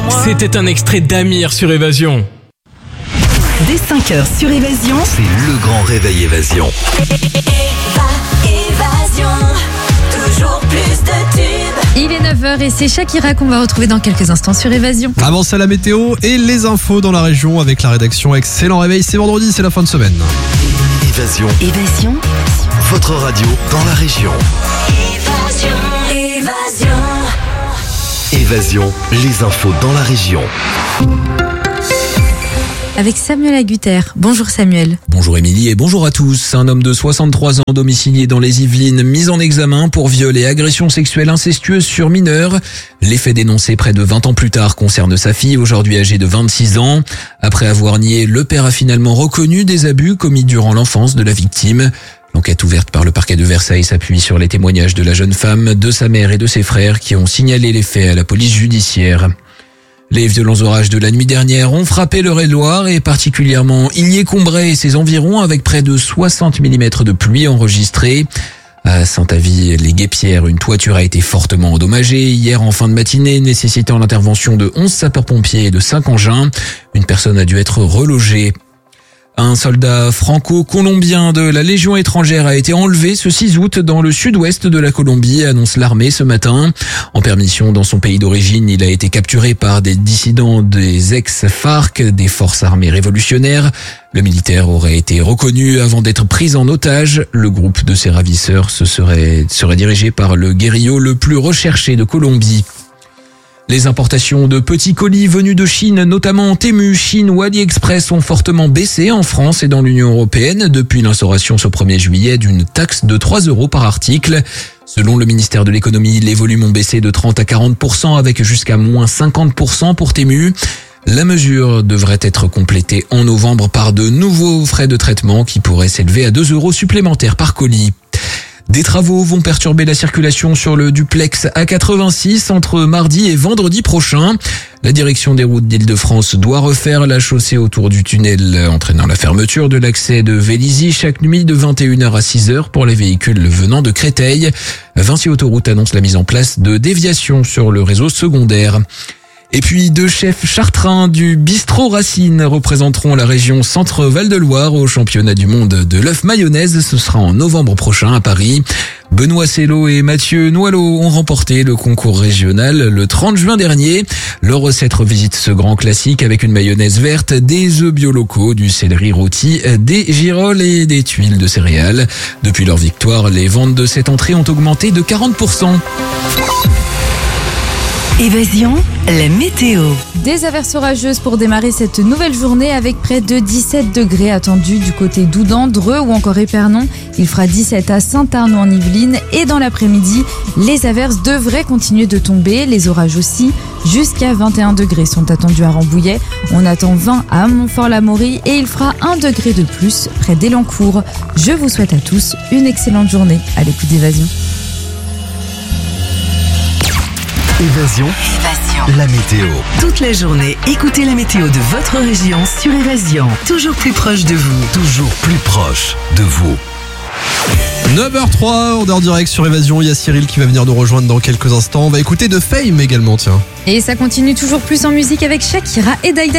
C'était un extrait d'Amir sur Évasion. Dès 5h sur Évasion, c'est le grand réveil Évasion. Évasion, toujours plus de tubes. Il est 9h et c'est Shakira qu'on va retrouver dans quelques instants sur Évasion. Avant ça, la météo et les infos dans la région avec la rédaction. Excellent réveil, c'est vendredi, c'est la fin de semaine. Évasion, votre radio dans la région. Évasion, les infos dans la région. Avec Samuel Agutter. Bonjour Samuel. Bonjour Émilie et bonjour à tous. Un homme de 63 ans domicilié dans les Yvelines mis en examen pour viol et agression sexuelle incestueuse sur mineur. Les faits dénoncés près de 20 ans plus tard concernent sa fille, aujourd'hui âgée de 26 ans. Après avoir nié, le père a finalement reconnu des abus commis durant l'enfance de la victime. L'enquête ouverte par le parquet de Versailles s'appuie sur les témoignages de la jeune femme, de sa mère et de ses frères qui ont signalé les faits à la police judiciaire. Les violents orages de la nuit dernière ont frappé l'Eure-et-Loir et particulièrement Illiers-Combray et ses environs avec près de 60 mm de pluie enregistrée. À Saint-Avy-les-Guêpières, une toiture a été fortement endommagée hier en fin de matinée, nécessitant l'intervention de 11 sapeurs-pompiers et de 5 engins. Une personne a dû être relogée. Un soldat franco-colombien de la Légion étrangère a été enlevé ce 6 août dans le sud-ouest de la Colombie, annonce l'armée ce matin. En permission dans son pays d'origine, il a été capturé par des dissidents des ex-FARC, des forces armées révolutionnaires. Le militaire aurait été reconnu avant d'être pris en otage. Le groupe de ses ravisseurs serait dirigé par le guérillot le plus recherché de Colombie. Les importations de petits colis venus de Chine, notamment Temu, Chine ou AliExpress, ont fortement baissé en France et dans l'Union européenne depuis l'instauration ce 1er juillet d'une taxe de 3 € par article. Selon le ministère de l'économie, les volumes ont baissé de 30 à 40% avec jusqu'à moins 50% pour Temu. La mesure devrait être complétée en novembre par de nouveaux frais de traitement qui pourraient s'élever à 2 € supplémentaires par colis. Des travaux vont perturber la circulation sur le duplex A86 entre mardi et vendredi prochain. La direction des routes d'Île-de-France doit refaire la chaussée autour du tunnel, entraînant la fermeture de l'accès de Vélizy chaque nuit de 21h à 6h pour les véhicules venant de Créteil. Vinci Autoroute annonce la mise en place de déviations sur le réseau secondaire. Et puis 2 chefs chartrains du bistrot Racine représenteront la région Centre-Val de Loire au championnat du monde de l'œuf mayonnaise. Ce sera en novembre prochain à Paris. Benoît Sello et Mathieu Noilot ont remporté le concours régional le 30 juin dernier. Leur recette revisite ce grand classique avec une mayonnaise verte, des œufs bio locaux, du céleri rôti, des girolles et des tuiles de céréales. Depuis leur victoire, les ventes de cette entrée ont augmenté de 40%. Évasion, la météo. Des averses orageuses pour démarrer cette nouvelle journée avec près de 17 degrés attendus du côté d'Oudan, Dreux ou encore Épernon. Il fera 17 à Saint-Arnaud en Yvelines et dans l'après-midi, les averses devraient continuer de tomber, les orages aussi. Jusqu'à 21 degrés sont attendus à Rambouillet. On attend 20 à Montfort-l'Amaury et il fera 1 degré de plus près d'Elancourt. Je vous souhaite à tous une excellente journée à l'écoute d'Évasion. Évasion, la météo. Toute la journée, écoutez la météo de votre région sur Évasion. Toujours plus proche de vous. Toujours plus proche de vous. 9h03, on est en direct sur Évasion. Il y a Cyril qui va venir nous rejoindre dans quelques instants. On va écouter de Fame également, tiens. Et ça continue toujours plus en musique avec Shakira et Daïda.